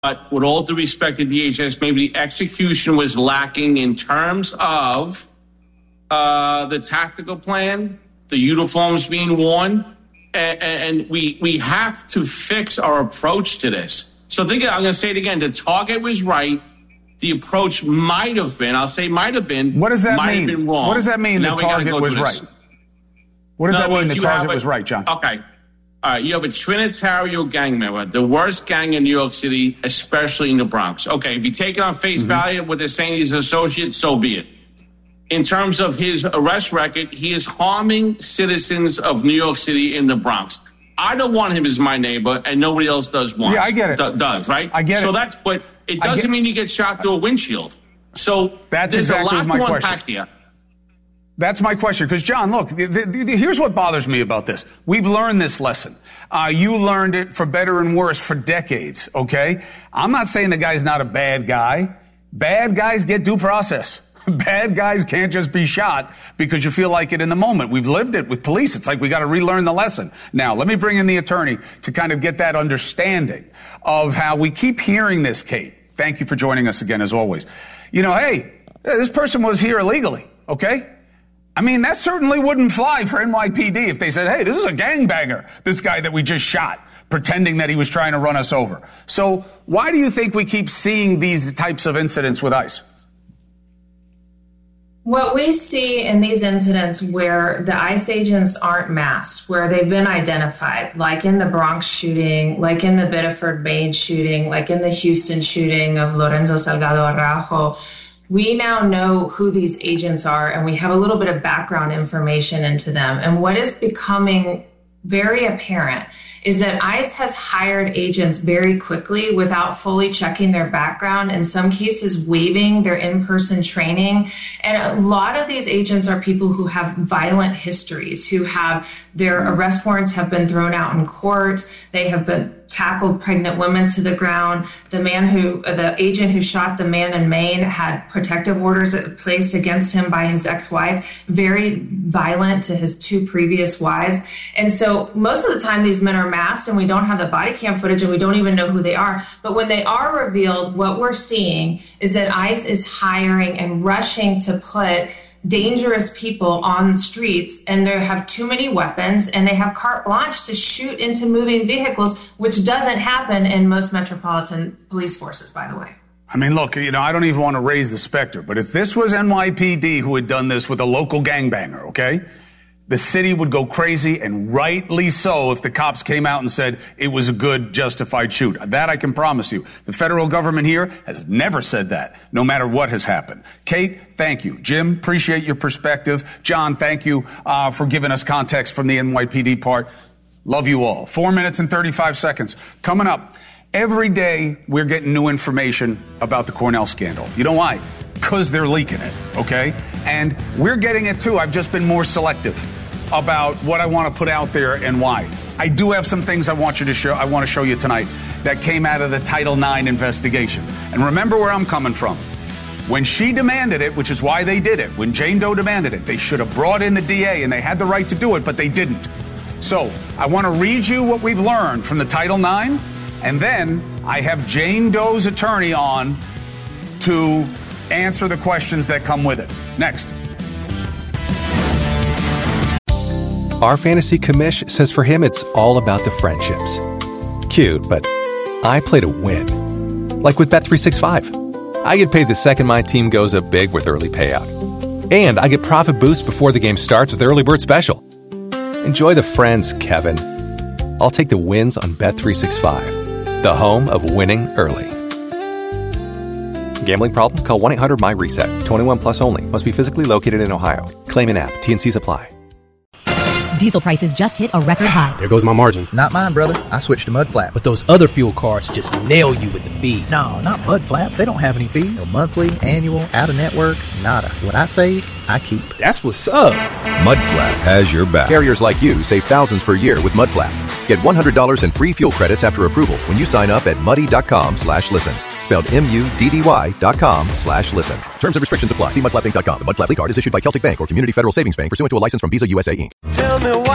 But with all due respect to DHS, maybe the execution was lacking in terms of the tactical plan, the uniforms being worn, and we have to fix our approach to this. So I'm going to say it again. The target was right. The approach might have been, I'll say might have been. What does that might mean? Have been wrong. What does that mean the target was right? What does that mean the target was right, John? Okay. All right, you have a Trinitario gang member, the worst gang in New York City, especially in the Bronx. Okay, if you take it on face value, what they're saying he's an associate, so be it. In terms of his arrest record, he is harming citizens of New York City in the Bronx. I don't want him as my neighbor, and nobody else does want. Yeah, I get it. Does, right? I get it. So that's, but it doesn't mean you get shot through a windshield. So that's there's exactly a lot my to question. unpack here. That's my question. Because, John, look, here's what bothers me about this. We've learned this lesson. You learned it for better and worse for decades, okay? I'm not saying the guy's not a bad guy. Bad guys get due process. Bad guys can't just be shot because you feel like it in the moment. We've lived it with police. It's like we got to relearn the lesson. Now, let me bring in the attorney to kind of get that understanding of how we keep hearing this, Kate. Thank you for joining us again, as always. You know, hey, this person was here illegally, okay? I mean, that certainly wouldn't fly for NYPD if they said, hey, this is a gangbanger, this guy that we just shot, pretending that he was trying to run us over. So why do you think we keep seeing these types of incidents with ICE? What we see in these incidents where the ICE agents aren't masked, where they've been identified, like in the Bronx shooting, like in the Biddeford Maid shooting, like in the Houston shooting of Lorenzo Salgado Araujo, we now know who these agents are, and we have a little bit of background information into them. And what is becoming very apparent is that ICE has hired agents very quickly without fully checking their background, in some cases waiving their in-person training. And a lot of these agents are people who have violent histories, who have their arrest warrants have been thrown out in court. They have been tackled pregnant women to the ground. The agent who shot the man in Maine had protective orders placed against him by his ex-wife, very violent to his two previous wives. And so most of the time these men are masked and we don't have the body cam footage and we don't even know who they are. But when they are revealed, what we're seeing is that ICE is hiring and rushing to put dangerous people on the streets, and they have too many weapons, and they have carte blanche to shoot into moving vehicles, which doesn't happen in most metropolitan police forces, by the way. I mean, look, you know, I don't even want to raise the specter, but if this was NYPD who had done this with a local gangbanger, okay, the city would go crazy, and rightly so, if the cops came out and said it was a good, justified shoot. That I can promise you. The federal government here has never said that, no matter what has happened. Kate, thank you. Jim, appreciate your perspective. John, thank you for giving us context from the NYPD part. Love you all. 4 minutes and 35 seconds. Coming up, every day we're getting new information about the Cornell scandal. You know why? Because they're leaking it, okay? And we're getting it too. I've just been more selective about what I want to put out there and why. I do have some things I want to show you tonight that came out of the Title IX investigation. And remember where I'm coming from. When she demanded it, which is why they did it, when Jane Doe demanded it, they should have brought in the DA, and they had the right to do it, but they didn't. So I want to read you what we've learned from the Title IX, and then I have Jane Doe's attorney on to answer the questions that come with it. Next. Our fantasy commish says for him it's all about the friendships. Cute, but I play to win. Like with Bet365. I get paid the second my team goes up big with early payout. And I get profit boost before the game starts with Early Bird Special. Enjoy the friends, Kevin. I'll take the wins on Bet365, the home of winning early. Gambling problem? Call 1-800-MY-RESET. 21 plus only. Must be physically located in Ohio. Claim in app. T&Cs apply. Diesel prices just hit a record high. There goes my margin. Not mine, brother. I switched to Mudflap. But those other fuel cards just nail you with the fees. No, not Mudflap. They don't have any fees. No monthly, annual, out-of-network, nada. What I save, I keep. That's what's up. Mudflap has your back. Carriers like you save thousands per year with Mudflap. Get $100 in free fuel credits after approval when you sign up at muddy.com/listen. Spelled MUDDY.com/listen. Terms and restrictions apply. See mudflapinc.com. The Mudflap Card is issued by Celtic Bank or Community Federal Savings Bank pursuant to a license from Visa USA Inc. Tell me why.